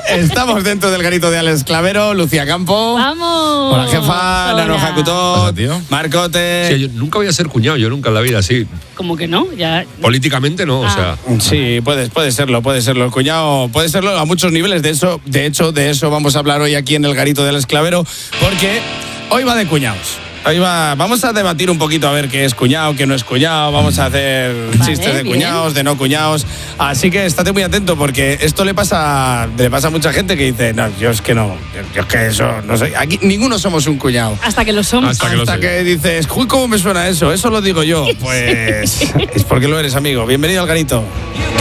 Estamos dentro del garito de Alex Clavero, Lucía Campo. ¡Vamos! Hola, jefa. Naroja Cutó. Marcote. Sí, yo nunca voy a ser cuñado, yo nunca en la vida, sí. ¿Cómo que no? Ya... Políticamente no, o sea. Sí, puede serlo. El cuñado puede serlo a muchos niveles. De eso vamos a hablar hoy aquí en el garito de Alex Clavero, porque hoy va de cuñados. Vamos a debatir un poquito a ver qué es cuñado, qué no es cuñado. Vamos a hacer chistes de cuñados, de no cuñados. Así que estate muy atento, porque esto le pasa a mucha gente que dice, no, yo es que no, yo es que eso, no sé. Aquí ninguno somos un cuñado. Hasta que lo somos. Hasta que dices, uy, ¿cómo me suena eso? Eso lo digo yo. Pues es porque lo eres, amigo. Bienvenido al garito.